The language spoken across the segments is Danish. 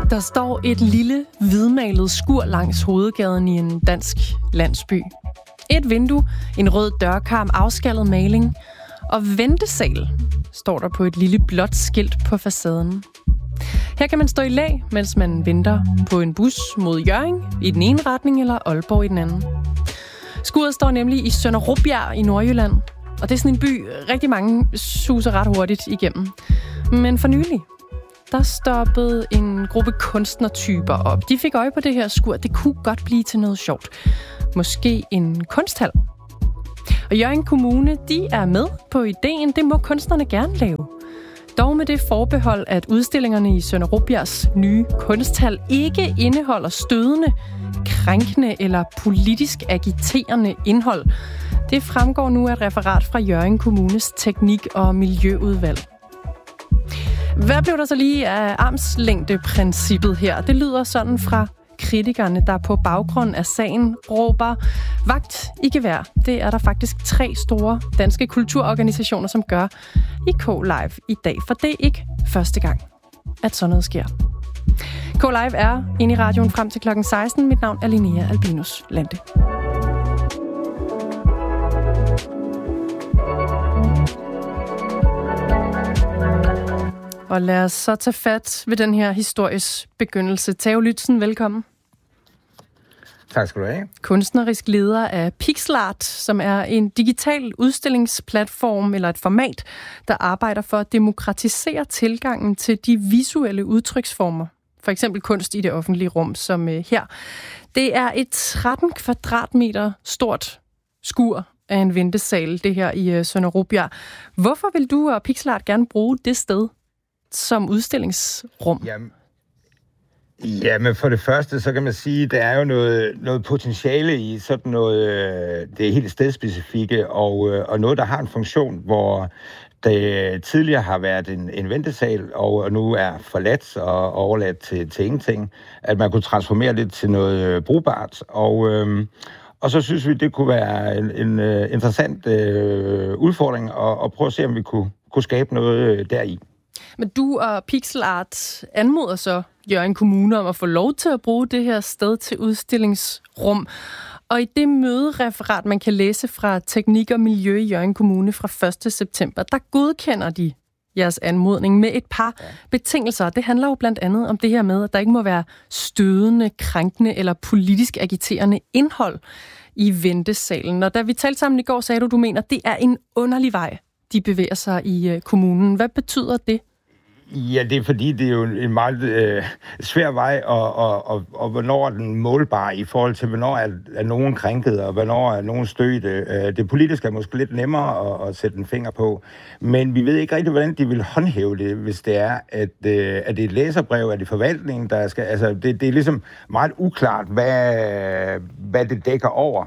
Der står et lille, hvidmalet skur langs hovedgaden i en dansk landsby. Et vindue, en rød dørkarm, afskallet maling og ventesal står der på et lille blåt skilt på facaden. Her kan man stå i lag, mens man venter på en bus mod Hjørring i den ene retning eller Aalborg i den anden. Skuret står nemlig i Sønder Rubjerg i Nordjylland, og det er sådan en by, rigtig mange suser ret hurtigt igennem. Men for nylig, der stoppede en gruppe kunstnertyper op. De fik øje på det her skur. Det kunne godt blive til noget sjovt. Måske en kunsthal. Og Hjørring Kommune, de er med på ideen. Det må kunstnerne gerne lave. Dog med det forbehold, at udstillingerne i Sønder Rubjergs nye kunsthal ikke indeholder stødende, krænkende eller politisk agiterende indhold. Det fremgår nu af et referat fra Hjørring Kommunes teknik- og miljøudvalg. Hvad blev der så lige af armslængdeprincippet her? Det lyder sådan fra kritikerne, der på baggrund af sagen råber vagt i gevær. Det er der faktisk 3 store danske kulturorganisationer, som gør i K-Live i dag. For det er ikke første gang, at sådan noget sker. K-Live er inde i radioen frem til klokken 16. Mit navn er Linnea Albinus Lande. Og lad os så tage fat ved den her histories begyndelse. Theo Lützen, velkommen. Tak skal du have. Kunstnerisk leder af Pixelart, som er en digital udstillingsplatform eller et format, der arbejder for at demokratisere tilgangen til de visuelle udtryksformer. For eksempel kunst i det offentlige rum, som her. Det er et 13 kvadratmeter stort skur af en ventesal, det her i Sønder Rubjerg. Hvorfor vil du og Pixelart gerne bruge det sted som udstillingsrum? Jamen for det første, så kan man sige, der er jo noget potentiale i sådan noget, det er helt stedspecifikke, og noget, der har en funktion, hvor det tidligere har været en ventesal, og nu er forladt og overladt til ingenting, at man kunne transformere det til noget brugbart, og så synes vi, det kunne være en interessant udfordring at prøve at se, om vi kunne skabe noget deri. Men du og Pixelart anmoder så Hjørring Kommune om at få lov til at bruge det her sted til udstillingsrum. Og i det mødereferat, man kan læse fra Teknik og Miljø i Hjørring Kommune fra 1. september, der godkender de jeres anmodning med et par betingelser. Det handler jo blandt andet om det her med, at der ikke må være stødende, krænkende eller politisk agiterende indhold i ventesalen. Og da vi talte sammen i går, sagde du mener, at det er en underlig vej, de bevæger sig i kommunen. Hvad betyder det? Ja, det er fordi, det er jo en meget svær vej, og hvornår er den målbar i forhold til, hvornår er nogen krænket, og hvornår er nogen stødte. Det politiske er måske lidt nemmere at sætte en finger på, men vi ved ikke rigtig, hvordan de vil håndhæve det, hvis det er, at det er et læserbrev, er det forvaltningen, der skal... Altså, det er ligesom meget uklart, hvad det dækker over.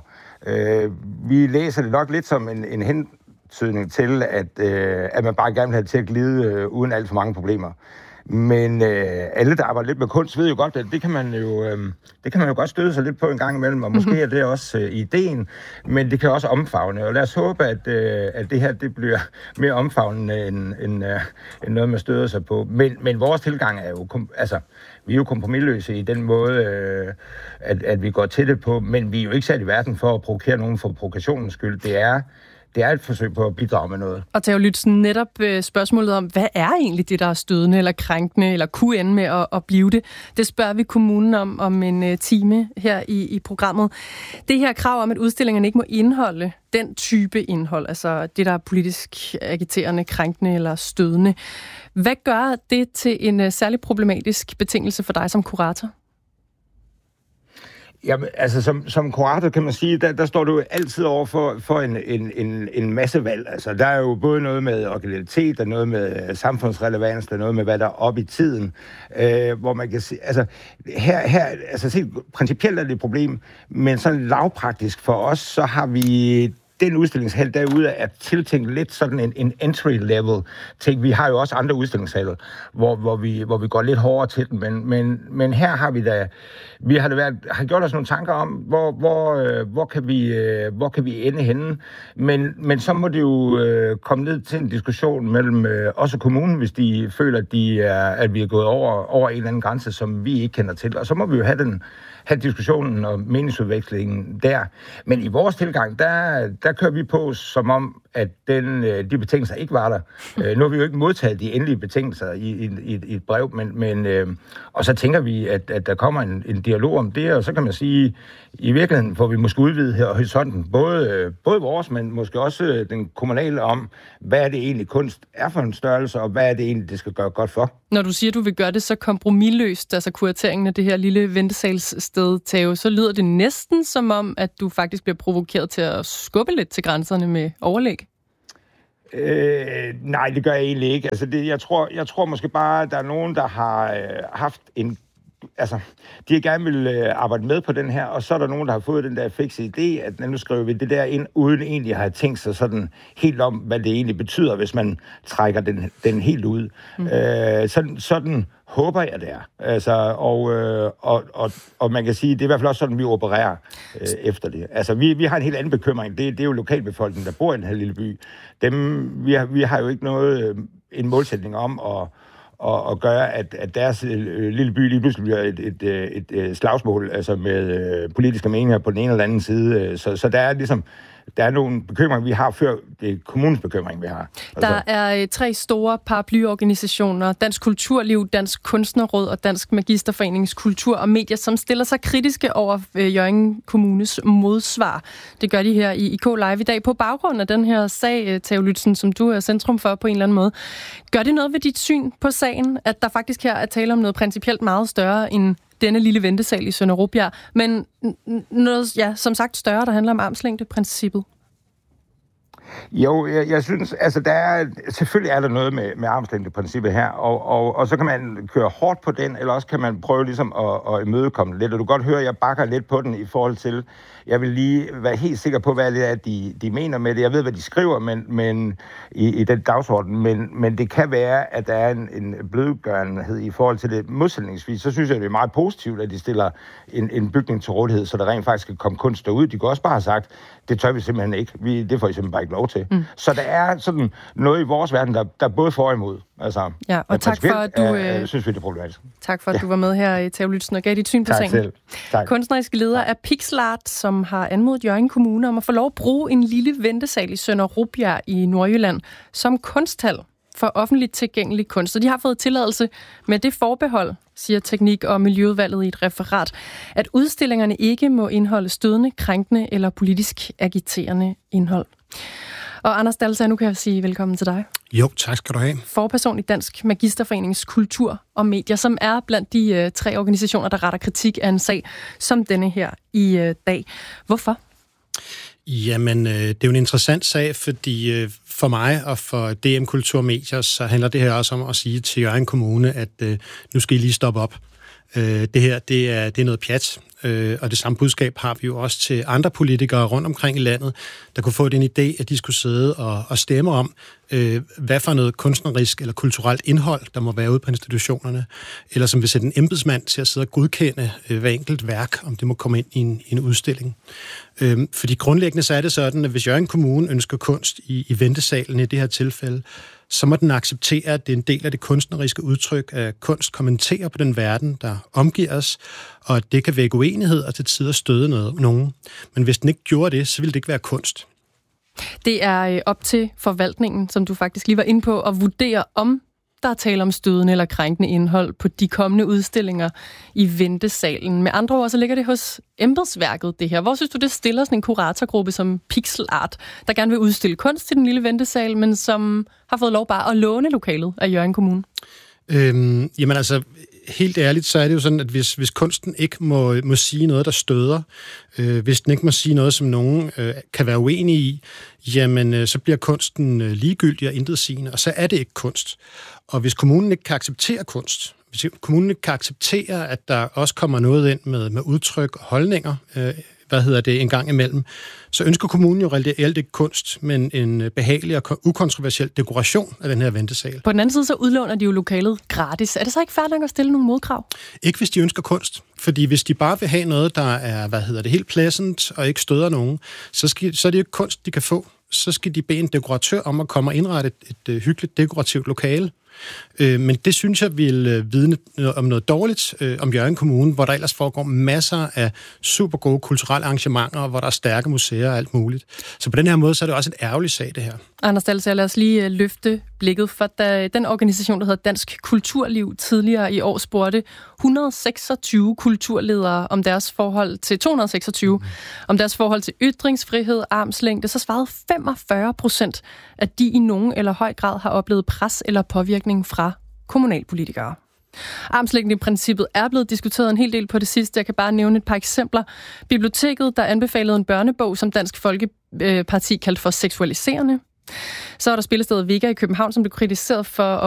Vi læser det nok lidt som en hentydning til, at man bare gerne vil have det til at glide uden alt for mange problemer. Men alle, der arbejder lidt med kunst, ved jo godt, at det kan man jo godt støde sig lidt på en gang imellem, og måske er det også ideen, men det kan også omfavne. Og lad os håbe, at det her det bliver mere omfavnende end noget, man støder sig på. Men vores tilgang er jo... vi er jo kompromisløse i den måde, at vi går til det på, men vi er jo ikke sat i verden for at provokere nogen for provokationens skyld. Det er et forsøg på at bidrage med noget. Og Theo Lützen, netop spørgsmålet om, hvad er egentlig det, der er stødende eller krænkende, eller kunne ende med at blive det? Det spørger vi kommunen om en time her i programmet. Det her krav om, at udstillingerne ikke må indeholde den type indhold, altså det, der er politisk agiterende, krænkende eller stødende. Hvad gør det til en særlig problematisk betingelse for dig som kurator? Jamen, altså som kurator kan man sige, der står du altid over for en masse valg. Altså, der er jo både noget med originalitet, der er noget med samfundsrelevans, der er noget med, hvad der er oppe i tiden, hvor man kan sige, altså, her altså, principielt er det et problem, men sådan lavpraktisk for os, så har vi den udstillingshal derude er tiltænkt lidt sådan en entry-level ting. Vi har jo også andre udstillingshaller, hvor vi går lidt hårdere til den, men her har vi har gjort os nogle tanker om, hvor kan vi ende henne, men så må det jo komme ned til en diskussion mellem også kommunen, hvis de føler, at vi er gået over en eller anden grænse, som vi ikke kender til, og så må vi jo have diskussionen og meningsudvekslingen der. Men i vores tilgang, der kører vi på som om, at de betingelser ikke var der. Nu har vi jo ikke modtaget de endelige betingelser i et brev, men og så tænker vi, at der kommer en dialog om det, og så kan man sige, i virkeligheden får vi måske udvidet her horisonten, både vores, men måske også den kommunale om, hvad er det egentlig kunst er for en størrelse, og hvad er det egentlig, det skal gøre godt for. Når du siger, at du vil gøre det så kompromisløst, altså kurateringen af det her lille ventesalssted, Theo, så lyder det næsten som om, at du faktisk bliver provokeret til at skubbe lidt til grænserne med overlæg. Nej, det gør jeg egentlig ikke. Altså jeg tror måske bare, at der er nogen, der har haft de gerne vil arbejde med på den her, og så er der nogen, der har fået den der fikse idé, at nu skriver vi det der ind, uden egentlig at have tænkt sig sådan helt om, hvad det egentlig betyder, hvis man trækker den helt ud. Sådan håber jeg, det er. Altså, og man kan sige, det er i hvert fald også sådan, vi opererer efter det. Altså, vi har en helt anden bekymring. Det er jo lokalbefolkningen, der bor i den her lille by. Vi har jo ikke en målsætning om at gøre, at deres lille by lige pludselig bliver et slagsmål, altså med politiske meninger på den ene eller anden side. Så der er ligesom, der er nogle bekymringer, vi har, før det er kommunens bekymring, vi har. Der er 3 store paraplyorganisationer, Dansk Kulturliv, Dansk Kunstnerråd og Dansk Magisterforenings Kultur og Medier, som stiller sig kritiske over Hjørring Kommunes modsvar. Det gør de her i K-Live i dag på baggrund af den her sag, Theo Lützen, som du er centrum for på en eller anden måde. Gør det noget ved dit syn på sagen, at der faktisk her er tale om noget principielt meget større end denne lille ventesal i Sønder Rubjerg, men noget, som sagt større, der handler om armslængdeprincippet? Jo, jeg synes, altså selvfølgelig er der noget med armslængdeprincippet her, og så kan man køre hårdt på den, eller også kan man prøve ligesom at imødekomme lidt, og du kan godt høre, at jeg bakker lidt på den i forhold til, jeg vil lige være helt sikker på, hvad det er, de mener med det. Jeg ved, hvad de skriver, men i den dagsorden, men det kan være, at der er en blødgørenhed i forhold til det modsætningsvis. Så synes jeg, det er meget positivt, at de stiller en bygning til rådighed, så der rent faktisk kan komme kunst derud. De kunne også bare have sagt, det tør vi simpelthen ikke. Det får I simpelthen bare ikke lov til. Så der er sådan noget i vores verden, der både for og imod. Altså, ja, og tak for, at du synes vi, det er problematisk. Tak for, at du var med her i Theo Lützen og gav dit syn på sagen. Selv. Tak. Kunstnerisk leder af Pixelart, som har anmodet Hjørring Kommune om at få lov at bruge en lille ventesal i Sønder Rubjerg i Nordjylland som kunsthal for offentligt tilgængelig kunst. Og de har fået tilladelse med det forbehold, siger Teknik- og Miljøudvalget i et referat, at udstillingerne ikke må indeholde stødende, krænkende eller politisk agiterende indhold. Og Anders Dalsa, nu kan jeg sige velkommen til dig. Jo, tak skal du have. Forperson i Dansk Magisterforenings Kultur og Medier, som er blandt de 3 organisationer, der retter kritik af en sag som denne her i dag. Hvorfor? Jamen, det er jo en interessant sag, fordi for mig og for DM Kultur og Medier, så handler det her også om at sige til Hjørring Kommune, at nu skal I lige stoppe op. Det her, det er noget pjat, og det samme budskab har vi jo også til andre politikere rundt omkring i landet, der kunne få den idé, at de skulle sidde og stemme om, hvad for noget kunstnerisk eller kulturelt indhold, der må være ude på institutionerne, eller som vil sætte en embedsmand til at sidde og godkende hver enkelt værk, om det må komme ind i en udstilling. Fordi grundlæggende så er det sådan, at hvis Hjørring Kommune ønsker kunst i ventesalen i det her tilfælde, så må den acceptere, at det er en del af det kunstneriske udtryk, at kunst kommenterer på den verden, der omgiver os, og at det kan vække uenighed og til tider støde nogen. Men hvis den ikke gjorde det, så ville det ikke være kunst. Det er op til forvaltningen, som du faktisk lige var inde på, at vurdere, om der er tale om stødende eller krænkende indhold på de kommende udstillinger i ventesalen. Med andre ord, så ligger det hos embedsværket, det her. Hvor synes du, det stiller sådan en kuratorgruppe som Pixelart, der gerne vil udstille kunst i den lille ventesal, men som har fået lov bare at låne lokalet af Hjørring Kommune? Jamen altså, helt ærligt, så er det jo sådan, at hvis kunsten ikke må sige noget, der støder, hvis den ikke må sige noget, som nogen kan være uenige i, jamen så bliver kunsten ligegyldig og intetsigende, og så er det ikke kunst. Og hvis kommunen ikke kan acceptere kunst, hvis kommunen ikke kan acceptere, at der også kommer noget ind med udtryk og holdninger, en gang imellem, så ønsker kommunen jo reelt ikke kunst, men en behagelig og ukontroversiel dekoration af den her ventesal. På den anden side, så udlåner de jo lokalet gratis. Er det så ikke fair nok at stille nogle modkrav? Ikke hvis de ønsker kunst. Fordi hvis de bare vil have noget, der er, helt pleasant og ikke støder nogen, så er det jo ikke kunst, de kan få. Så skal de bede en dekoratør om at komme og indrette et hyggeligt dekorativt lokale. Men det synes jeg vil vidne om noget dårligt om Hjørring Kommune, hvor der ellers foregår masser af super gode kulturelle arrangementer, hvor der er stærke museer og alt muligt. Så på den her måde, så er det også en ærgerlig sag, det her. Anders Dahlsager, lad os lige løfte blikket, for da den organisation, der hedder Dansk Kulturliv, tidligere i år spurgte 126 kulturledere om deres forhold til 226, om deres forhold til ytringsfrihed, armslængde, så svarede 45%, at de i nogen eller høj grad har oplevet pres eller påvirkning fra kommunalpolitikere. Armslængdeprincippet er blevet diskuteret en hel del på det sidste. Jeg kan bare nævne et par eksempler. Biblioteket, der anbefalede en børnebog, som Dansk Folkeparti kaldte for seksualiserende. Så er der spillestedet Vega i København, som blev kritiseret for